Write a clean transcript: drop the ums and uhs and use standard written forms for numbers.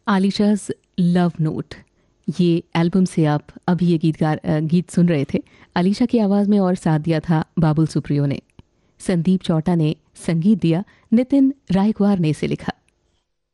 आलिशा's love note, ये album से आप अभी ये गीत सुन रहे थे। अलीशा की आवाज़ में और साथ दिया था बाबुल सुप्रियो ने। संदीप चौटा ने संगीत दिया, नितिन रायकुमार ने इसे लिखा।